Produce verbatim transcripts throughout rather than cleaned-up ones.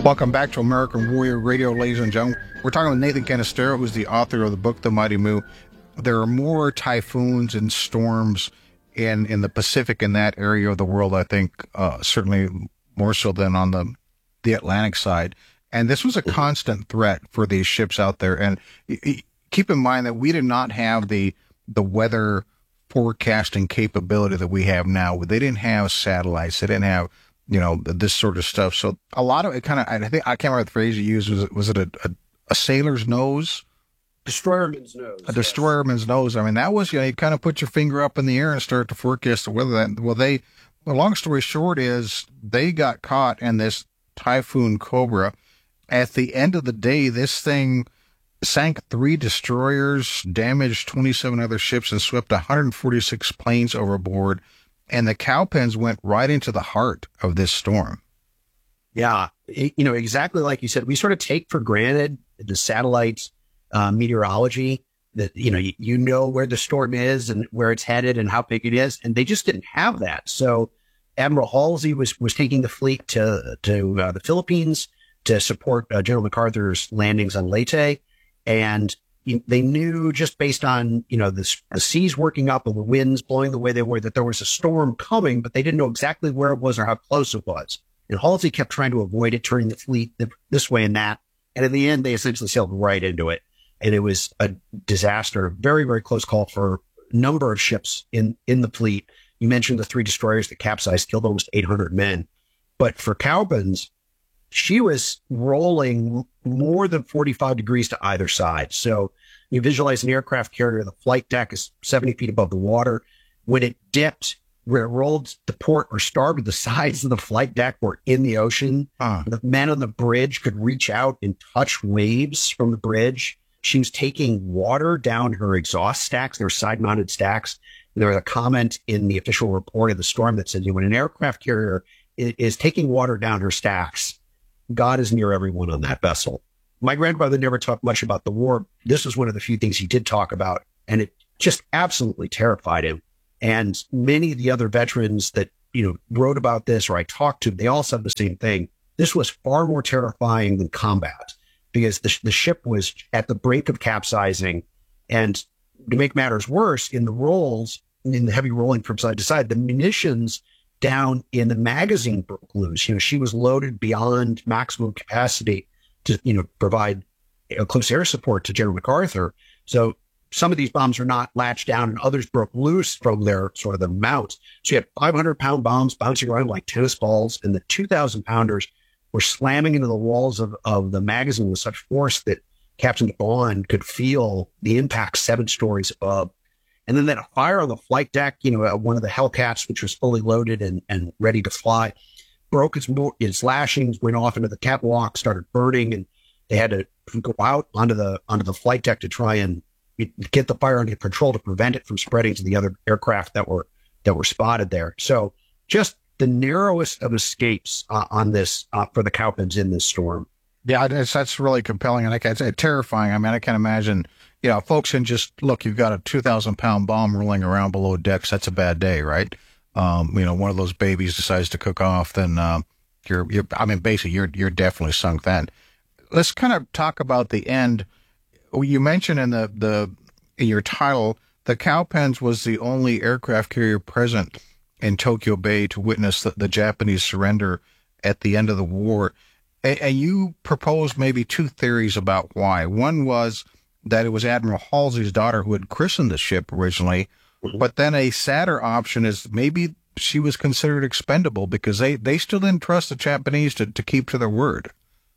Welcome back to American Warrior Radio, ladies and gentlemen. We're talking with Nathan Canistero, who's the author of the book, The Mighty Moo. There are more typhoons and storms in, in the Pacific, in that area of the world, I think, uh, certainly more so than on the, the Atlantic side. And this was a constant threat for these ships out there. And y- keep in mind that we did not have the the weather forecasting capability that we have now. They didn't have satellites. They didn't have, you know, this sort of stuff. So a lot of it kind of, I think, I can't remember the phrase you used. Was it, was it a, a, a sailor's nose? Destroyerman's nose. A destroyerman's yes. nose. I mean, that was, you know, you kind of put your finger up in the air and start to forecast the weather. That, well, they, the long story short is they got caught in this Typhoon Cobra. At the end of the day, this thing sank three destroyers, damaged twenty-seven other ships, and swept one hundred forty-six planes overboard. And the Cowpens went right into the heart of this storm. Yeah. It, you know, exactly like you said, we sort of take for granted the satellite uh, meteorology that, you know, you, you know where the storm is and where it's headed and how big it is. And they just didn't have that. So Admiral Halsey was, was taking the fleet to, to uh, the Philippines to support uh, General MacArthur's landings on Leyte. And you, they knew just based on, you know, this, the seas working up and the winds blowing the way they were, that there was a storm coming, but they didn't know exactly where it was or how close it was. And Halsey kept trying to avoid it, turning the fleet this way and that. And in the end, they essentially sailed right into it. And it was a disaster, very, very close call for a number of ships in, in the fleet. You mentioned the three destroyers that capsized, killed almost eight hundred men. But for Cowpens, she was rolling more than forty-five degrees to either side. So you visualize an aircraft carrier, the flight deck is seventy feet above the water. When it dipped, where it rolled to port or starboard, the sides of the flight deck were in the ocean. Uh. The men on the bridge could reach out and touch waves from the bridge. She was taking water down her exhaust stacks. They were side-mounted stacks. There was a comment in the official report of the storm that said, when an aircraft carrier is, is taking water down her stacks, God is near everyone on that vessel. My grandfather never talked much about the war. This was one of the few things he did talk about, and it just absolutely terrified him. And many of the other veterans that, you know, wrote about this or I talked to, they all said the same thing. This was far more terrifying than combat because the, the ship was at the brink of capsizing. And to make matters worse, in the rolls, in the heavy rolling from side to side, the munitions down in the magazine broke loose. You know, she was loaded beyond maximum capacity to, you know, provide a close air support to General MacArthur. So some of these bombs are not latched down and others broke loose from their sort of the mounts. So you had five hundred pound bombs bouncing around like tennis balls, and the two thousand pounders were slamming into the walls of, of the magazine with such force that Captain Bond could feel the impact seven stories above. And then they had a fire on the flight deck. You know, one of the Hellcats, which was fully loaded and, and ready to fly, broke its, its lashings, went off into the catwalk, started burning, and they had to go out onto the onto the flight deck to try and get the fire under control to prevent it from spreading to the other aircraft that were that were spotted there. So just the narrowest of escapes uh, on this uh, for the Cowpens in this storm. Yeah, it's, that's really compelling, and I can say terrifying. I mean, I can imagine, you know, folks can just look. You've got a two thousand pound bomb rolling around below decks. That's a bad day, right? Um, you know, one of those babies decides to cook off, then uh, you're, you're. I mean, basically, you're you're definitely sunk then. Let's kind of talk about the end. You mentioned in the the in your title, the Cowpens was the only aircraft carrier present in Tokyo Bay to witness the, the Japanese surrender at the end of the war. And, and you proposed maybe two theories about why. One was that it was Admiral Halsey's daughter who had christened the ship originally, mm-hmm. but then a sadder option is maybe she was considered expendable because they, they still didn't trust the Japanese to, to keep to their word.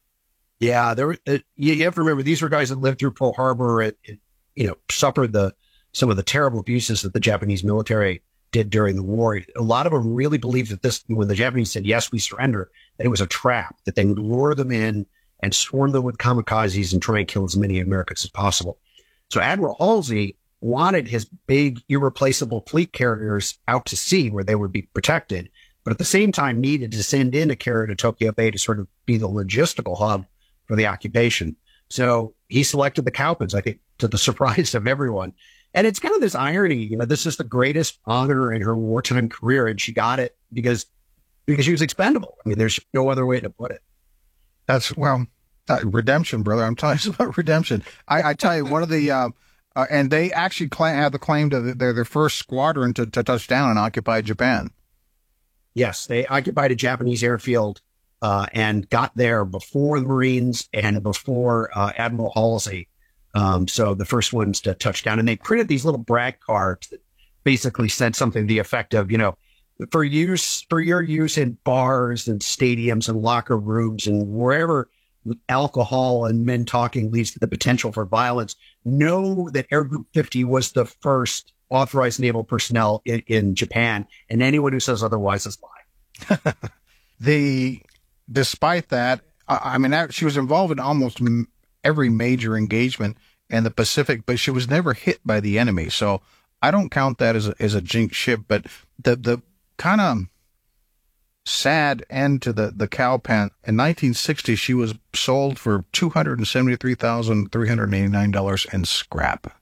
Yeah, there. Uh, you, you have to remember these were guys that lived through Pearl Harbor and, and you know suffered the some of the terrible abuses that the Japanese military did during the war. A lot of them really believed that this, when the Japanese said yes, we surrender, that it was a trap, that they would lure them in and swarm them with kamikazes and try and kill as many Americans as possible. So Admiral Halsey wanted his big, irreplaceable fleet carriers out to sea where they would be protected, but at the same time needed to send in a carrier to Tokyo Bay to sort of be the logistical hub for the occupation. So he selected the Cowpens, I think, to the surprise of everyone. And it's kind of this irony, you know, this is the greatest honor in her wartime career, and she got it because because she was expendable. I mean, there's no other way to put it. That's, well, uh, redemption, brother. I'm telling you about redemption. I, I tell you, one of the, uh, uh, and they actually cla have the claim to the, they're their first squadron to, to touch down and occupy Japan. Yes, they occupied a Japanese airfield uh, and got there before the Marines and before uh, Admiral Halsey. Um, so the first ones to touch down. And they printed these little brag cards that basically said something to the effect of, you know, for use, for your use in bars and stadiums and locker rooms and wherever alcohol and men talking leads to the potential for violence, know that Air Group fifty was the first authorized naval personnel in, in Japan, and anyone who says otherwise is lying. the, despite that, I, I mean, that, she was involved in almost m- every major engagement in the Pacific, but she was never hit by the enemy. So I don't count that as a, as a jinx ship, but the, the kind of sad end to the, the Cowpen, in nineteen sixty, she was sold for two hundred seventy-three thousand three hundred eighty-nine dollars in scrap.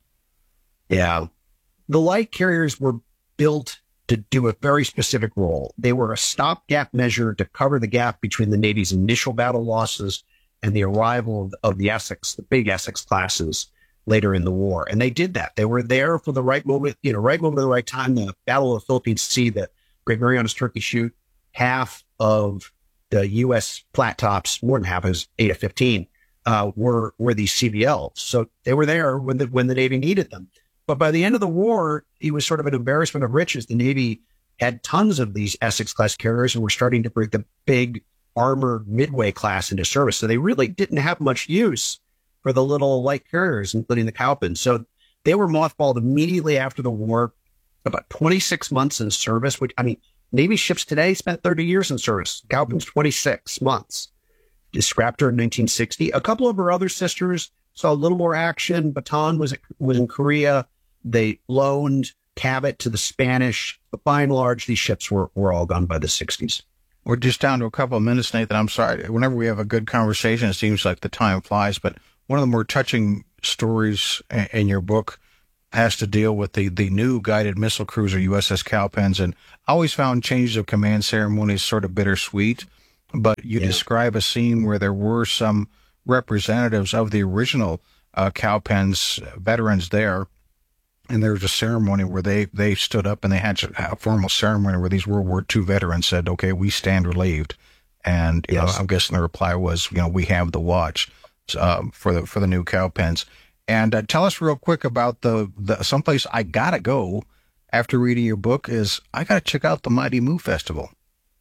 Yeah. The light carriers were built to do a very specific role. They were a stopgap measure to cover the gap between the Navy's initial battle losses and the arrival of, of the Essex, the big Essex classes later in the war. And they did that. They were there for the right moment, you know, right moment at the right time. The Battle of the Philippine Sea, the Great Marianas Turkey Shoot, half of the U S flat tops, more than half, is eight of fifteen, uh, were, were these C B Ls. So they were there when the, when the Navy needed them. But by the end of the war, it was sort of an embarrassment of riches. The Navy had tons of these Essex-class carriers and were starting to bring the big armored Midway class into service. So they really didn't have much use for the little light carriers, including the Cowpens. So they were mothballed immediately after the war, about twenty-six months in service, which, I mean, Navy ships today spent thirty years in service. Cowpens, twenty-six months. They scrapped her in nineteen sixty. A couple of her other sisters saw a little more action. Bataan was, was in Korea. They loaned Cabot to the Spanish, but by and large, these ships were, were all gone by the sixties. We're just down to a couple of minutes, Nathan. I'm sorry. Whenever we have a good conversation, it seems like the time flies. But one of the more touching stories in your book has to deal with the, the new guided missile cruiser U S S Cowpens. And I always found changes of command ceremonies sort of bittersweet. But you yeah. describe a scene where there were some representatives of the original uh, Cowpens veterans there. And there was a ceremony where they, they stood up and they had a formal ceremony where these World War Two veterans said, okay, we stand relieved. And, you yes. know, I'm guessing the reply was, you know, we have the watch, um, for the, for the new Cowpens. And uh, tell us real quick about the, the, someplace I gotta go after reading your book is I gotta check out the Mighty Moo Festival.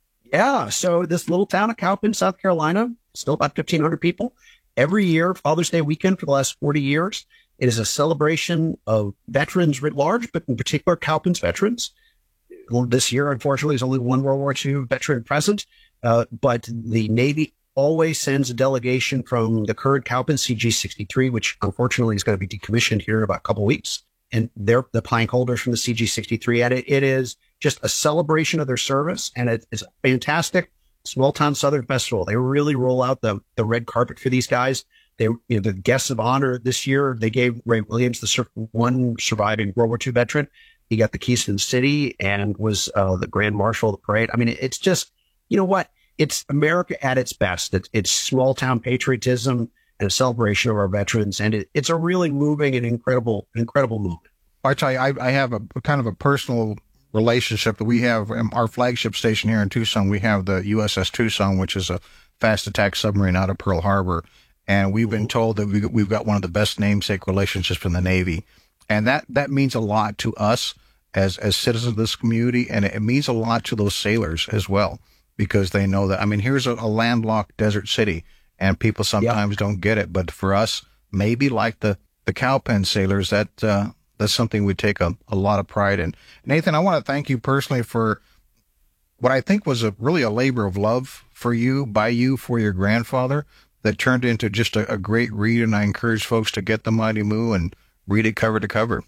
Yeah. So this little town of Cowpen, South Carolina, still about fifteen hundred people. Every year, Father's Day weekend for the last forty years. It is a celebration of veterans writ large, but in particular, Cowpens veterans. This year, unfortunately, there's only one World War Two veteran present, uh, but the Navy always sends a delegation from the current Cowpens C G sixty-three, which unfortunately is going to be decommissioned here in about a couple of weeks. And they're the plank holders from the C G sixty-three. And it, it is just a celebration of their service, and it is a fantastic small town Southern festival. They really roll out the, the red carpet for these guys. They, you know, the guests of honor this year, they gave Ray Williams, the one surviving World War Two veteran. He got the keys to the city and was uh, the grand marshal of the parade. I mean, it's just, you know what? It's America at its best. It's, it's small town patriotism and a celebration of our veterans. And it, it's a really moving and incredible, incredible movement. I tell you, I, I have a kind of a personal relationship that we have. Our flagship station here in Tucson, we have the U S S Tucson, which is a fast attack submarine out of Pearl Harbor. And we've been told that we, we've got one of the best namesake relationships in the Navy. And that, that means a lot to us as, as citizens of this community. And it means a lot to those sailors as well, because they know that, I mean, here's a, a landlocked desert city and people sometimes yep. don't get it. But for us, maybe like the, the Cowpen sailors, that, uh, that's something we take a, a lot of pride in. Nathan, I want to thank you personally for what I think was a really a labor of love for you, by you, for your grandfather, that turned into just a, a great read. And I encourage folks to get the Mighty Moo and read it cover to cover.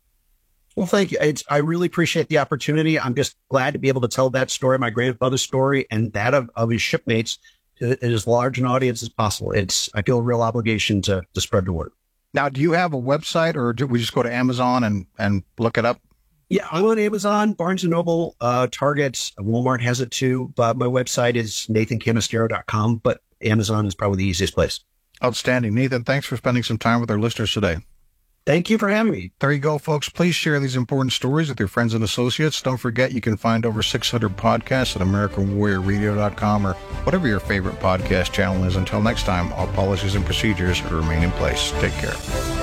Well, thank you. It's, I really appreciate the opportunity. I'm just glad to be able to tell that story, my grandfather's story, and that of, of his shipmates to as large an audience as possible. It's, I feel a real obligation to, to spread the word. Now, do you have a website, or do we just go to Amazon and, and look it up? Yeah, I'm on Amazon, Barnes and Noble, uh, Target, Walmart has it too. But my website is nathan canistero dot com. But Amazon is probably the easiest place. Outstanding. Nathan, thanks for spending some time with our listeners today. Thank you for having me. There you go, folks. Please share these important stories with your friends and associates. Don't forget, you can find over six hundred podcasts at American Warrior Radio dot com or whatever your favorite podcast channel is. Until next time, all policies and procedures remain in place. Take care.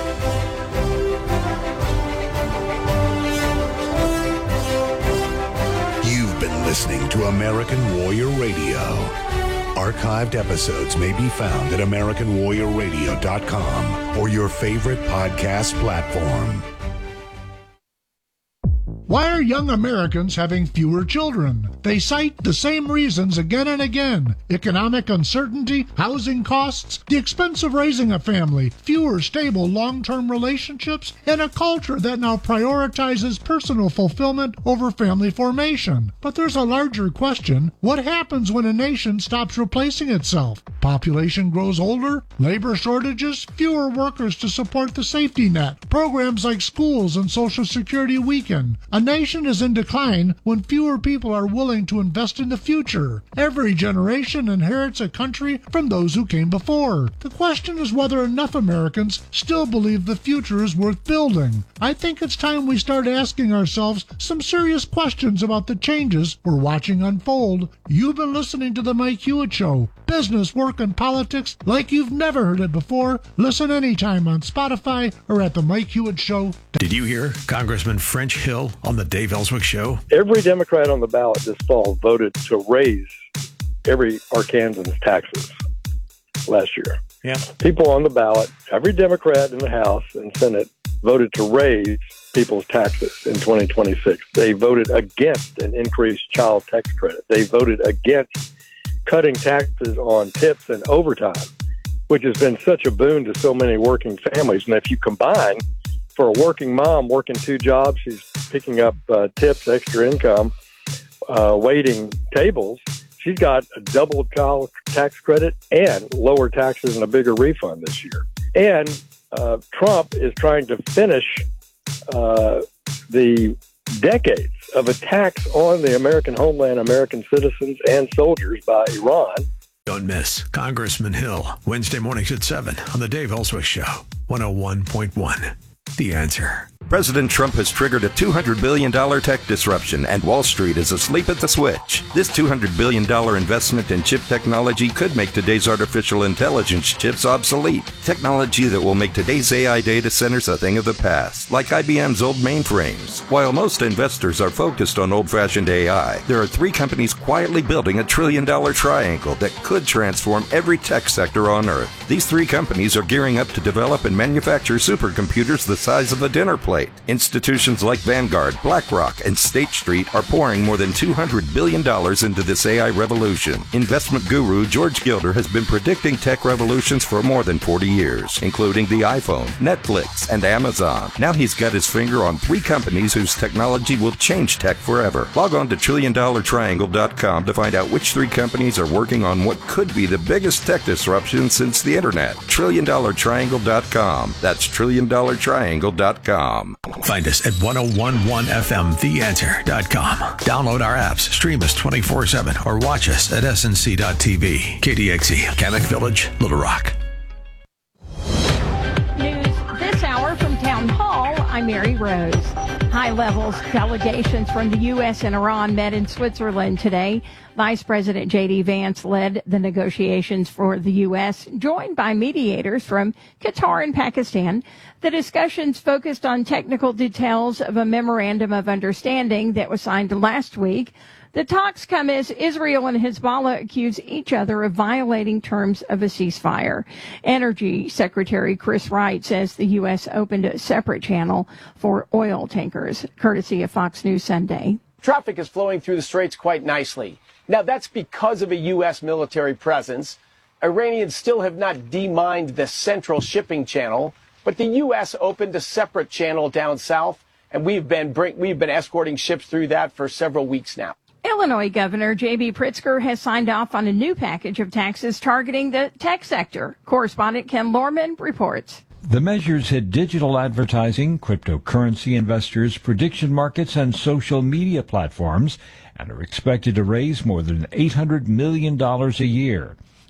You've been listening to American Warrior Radio. Archived episodes may be found at American Warrior Radio dot com or your favorite podcast platform. Why are young Americans having fewer children? They cite the same reasons again and again. Economic uncertainty, housing costs, the expense of raising a family, fewer stable long-term relationships, and a culture that now prioritizes personal fulfillment over family formation. But there's a larger question. What happens when a nation stops replacing itself? Population grows older, labor shortages, fewer workers to support the safety net, programs like schools and Social Security weaken. A nation is in decline when fewer people are willing to invest in the future. Every generation inherits a country from those who came before. The question is whether enough Americans still believe the future is worth building. I think it's time we start asking ourselves some serious questions about the changes we're watching unfold. You've been listening to The Mike Hewitt Show. Business, work, and politics like you've never heard it before. Listen anytime on Spotify or at the Mike Hewitt Show. Did you hear Congressman French Hill on the Dave Ellswick Show? Every Democrat on the ballot this fall voted to raise every Arkansan's taxes last year. Yeah. People on the ballot, every Democrat in the House and Senate voted to raise people's taxes in twenty twenty-six. They voted against an increased child tax credit. They voted against cutting taxes on tips and overtime, which has been such a boon to so many working families. And if you combine, for a working mom working two jobs, she's picking up uh, tips, extra income, uh, waiting tables. She's got a doubled child tax credit and lower taxes and a bigger refund this year. And uh, Trump is trying to finish uh, the decades of attacks on the American homeland, American citizens, and soldiers by Iran. Don't miss Congressman Hill, Wednesday mornings at seven on the Dave Ellswick Show, one oh one point one. The Answer. President Trump has triggered a two hundred billion dollars tech disruption, and Wall Street is asleep at the switch. This two hundred billion dollars investment in chip technology could make today's artificial intelligence chips obsolete. Technology that will make today's A I data centers a thing of the past, like I B M's old mainframes. While most investors are focused on old-fashioned A I, there are three companies quietly building a trillion-dollar triangle that could transform every tech sector on Earth. These three companies are gearing up to develop and manufacture supercomputers the size of a dinner plate. Institutions like Vanguard, BlackRock, and State Street are pouring more than two hundred billion dollars into this A I revolution. Investment guru George Gilder has been predicting tech revolutions for more than forty years, including the iPhone, Netflix, and Amazon. Now he's got his finger on three companies whose technology will change tech forever. Log on to trillion dollar triangle dot com to find out which three companies are working on what could be the biggest tech disruption since the internet. trillion dollar triangle dot com. That's trillion dollar triangle dot com. Find us at ten eleven F M the answer dot com. Download our apps, stream us twenty-four seven, or watch us at S N C dot T V. K D X E, Kamek Village, Little Rock. News this hour from Town Hall, I'm Mary Rose. High levels delegations from the U S and Iran met in Switzerland today. Vice President J D Vance led the negotiations for the U S, joined by mediators from Qatar and Pakistan. The discussions focused on technical details of a memorandum of understanding that was signed last week. The talks come as Israel and Hezbollah accuse each other of violating terms of a ceasefire. Energy Secretary Chris Wright says the U S opened a separate channel for oil tankers, courtesy of Fox News Sunday. Traffic is flowing through the straits quite nicely. Now, that's because of a U S military presence. Iranians still have not demined the central shipping channel, but the U S opened a separate channel down south, and we've been bring, we've been escorting ships through that for several weeks now. Illinois Governor J B Pritzker has signed off on a new package of taxes targeting the tech sector. Correspondent Ken Lorman reports. The measures hit digital advertising, cryptocurrency investors, prediction markets, and social media platforms, and are expected to raise more than eight hundred million dollars a year.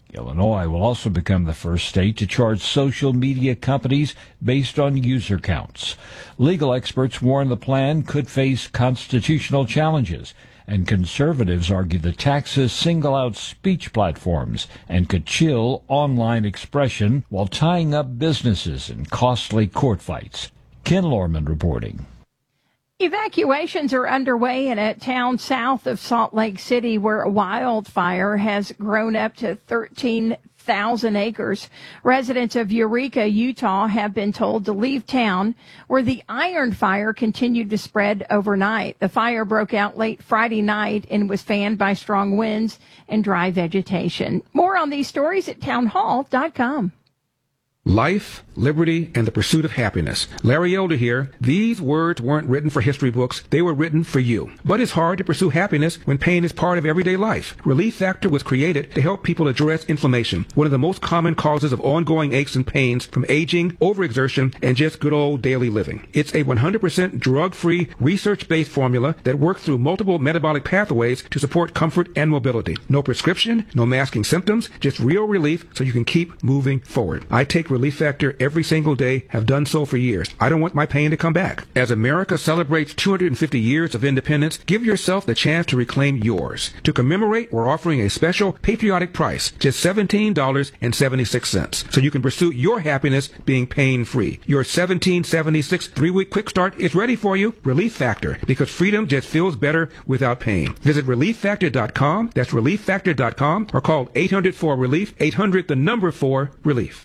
Illinois will also become the first state to charge social media companies based on user counts. Legal experts warn the plan could face constitutional challenges, and conservatives argue the taxes single out speech platforms and could chill online expression while tying up businesses in costly court fights. Ken Lorman reporting. Evacuations are underway in a town south of Salt Lake City where a wildfire has grown up to thirteen thousand acres. Residents of Eureka, Utah have been told to leave town, where the iron fire continued to spread overnight. The fire broke out late Friday night and was fanned by strong winds and dry vegetation. More on these stories at townhall dot com. Life, liberty, and the pursuit of happiness. Larry Elder here. These words weren't written for history books. They were written for you. But it's hard to pursue happiness when pain is part of everyday life. Relief Factor was created to help people address inflammation, one of the most common causes of ongoing aches and pains from aging, overexertion, and just good old daily living. It's a one hundred percent drug-free, research-based formula that works through multiple metabolic pathways to support comfort and mobility. No prescription, no masking symptoms, just real relief so you can keep moving forward. I take Relief Factor every single day, have done so for years. I don't want my pain to come back. As America celebrates two hundred fifty years of independence, give yourself the chance to reclaim yours. To commemorate, we're offering a special patriotic price, just seventeen dollars and seventy-six cents, so you can pursue your happiness being pain-free. Your seventeen seventy-six three-week quick start is ready for you. Relief Factor, because freedom just feels better without pain. Visit relief factor dot com, that's relief factor dot com, or call eight hundred four relief, eight hundred the number four relief.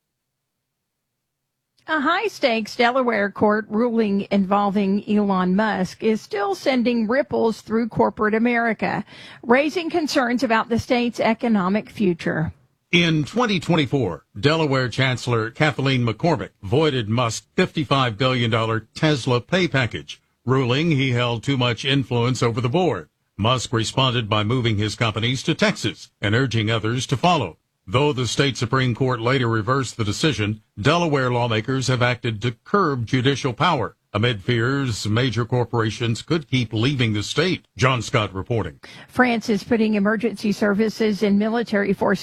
A high-stakes Delaware court ruling involving Elon Musk is still sending ripples through corporate America, raising concerns about the state's economic future. In twenty twenty-four, Delaware Chancellor Kathleen McCormick voided Musk's fifty-five billion dollars Tesla pay package, ruling he held too much influence over the board. Musk responded by moving his companies to Texas and urging others to follow. Though the state Supreme Court later reversed the decision, Delaware lawmakers have acted to curb judicial power amid fears major corporations could keep leaving the state. John Scott reporting. France is putting emergency services and military forces